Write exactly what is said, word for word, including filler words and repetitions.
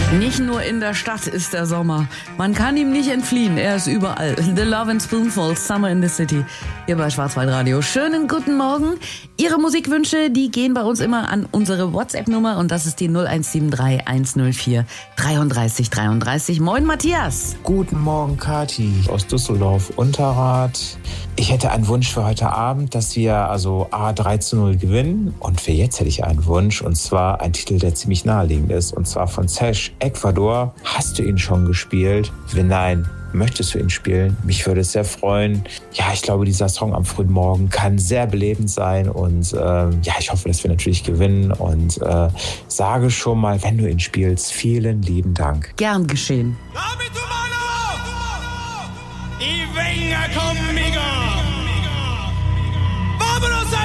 Nicht nur in der Stadt ist der Sommer. Man kann ihm nicht entfliehen. Er ist überall. The Love and Spoonful, Summer in the City. Hier bei Schwarzwaldradio. Schönen guten Morgen. Ihre Musikwünsche, die gehen bei uns immer an unsere WhatsApp-Nummer und das ist die null eins sieben drei eins null vier dreiunddreißig dreiunddreißig. Moin Matthias. Guten Morgen Kathi aus Düsseldorf Unterrad. Ich hätte einen Wunsch für heute Abend, dass wir also A drei zu null gewinnen. Und für jetzt hätte ich einen Wunsch, und zwar ein Titel, der ziemlich naheliegend ist, und zwar von Sesh, Ecuador. Hast du ihn schon gespielt? Wenn nein, möchtest du ihn spielen? Mich würde es sehr freuen. Ja, ich glaube, dieser Song am frühen Morgen kann sehr belebend sein und äh, ja, ich hoffe, dass wir natürlich gewinnen und äh, sage schon mal, wenn du ihn spielst, vielen lieben Dank. Gern geschehen. Y venga conmigo. ¡Vámonos!